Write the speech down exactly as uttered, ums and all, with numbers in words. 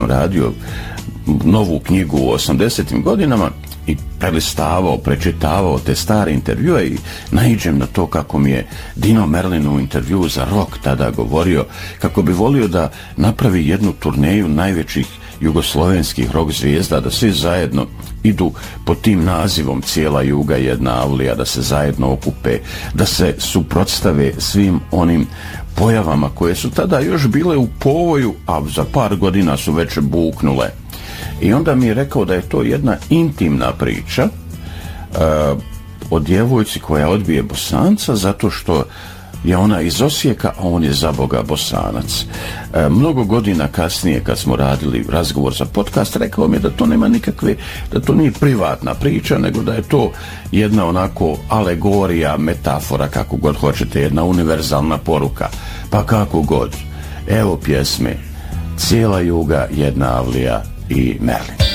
radio novu knjigu u osamdesetim godinama i prelistavao, prečitavao te stare intervjue i naiđem na to kako mi je Dino Merlin u intervju za Rock tada govorio kako bi volio da napravi jednu turneju najvećih jugoslovenskih rock zvijezda, da svi zajedno idu pod tim nazivom Cijela Juga jedna avlija, da se zajedno okupe, da se suprotstave svim onim pojavama koje su tada još bile u povoju, a za par godina su već buknule. I onda mi je rekao da je to jedna intimna priča uh, o djevojci koja odbije Bosanca zato što je ona iz Osijeka, a on je za Boga Bosanac. E, mnogo godina kasnije kad smo radili razgovor za podcast, rekao mi je da to nema nikakve, da to nije privatna priča, nego da je to jedna onako alegorija, metafora, kako god hoćete, jedna univerzalna poruka. Pa kako god. Evo pjesme Cijela Juga jedna avlija i Merlin.